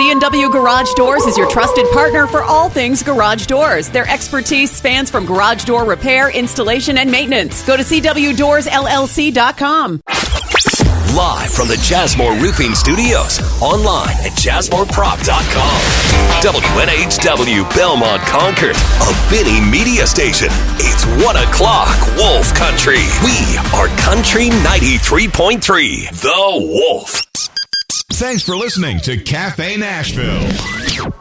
C&W Garage Doors is your trusted partner for all things garage doors. Their expertise spans from garage door repair, installation, and maintenance. Go to CWDoorsLLC.com. Live from the Jasmore Roofing Studios. Online at JasmoreProp.com. WNHW Belmont Concord, a Benny Media station. It's 1 o'clock, Wolf Country. We are Country 93.3, The Wolf. Thanks for listening to Cafe Nashville.